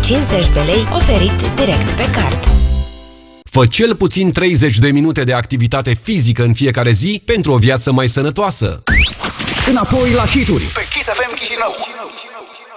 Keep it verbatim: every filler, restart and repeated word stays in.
cincizeci de lei oferit direct pe card. Fă cel puțin treizeci de minute de activitate fizică în fiecare zi pentru o viață mai sănătoasă. Înapoi la hituri pe Kiss F M Chișinău.